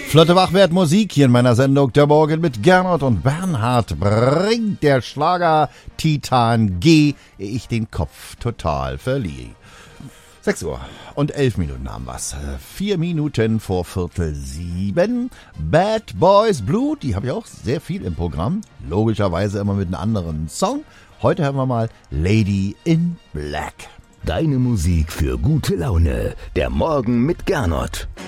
Flotte Wachwertmusik hier in meiner Sendung Der Morgen mit Gernot und Bernhard bringt der Schlager Titan G, ehe ich den Kopf total verliere. 6 Uhr und 11 Minuten haben wir's. 4 Minuten vor 6:45. Bad Boys Blue, die habe ich auch sehr viel im Programm. Logischerweise immer mit einem anderen Song. Heute hören wir mal Lady in Black. Deine Musik für gute Laune. Der Morgen mit Gernot.